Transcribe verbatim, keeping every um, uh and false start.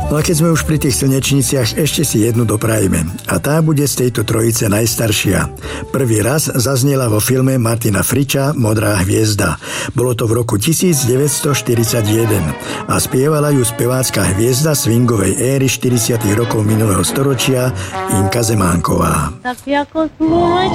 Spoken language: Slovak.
No a keď sme už pri tých slnečniciach, ešte si jednu doprajme. A tá bude z tejto trojice najstaršia. Prvý raz zaznela vo filme Martina Friča Modrá hviezda. Bolo to v roku devätnásťstoštyridsaťjeden a spievala ju spevácka hviezda swingovej éry štyridsiatych rokov minulého storočia Inka Zemánková. Tak ako slunečko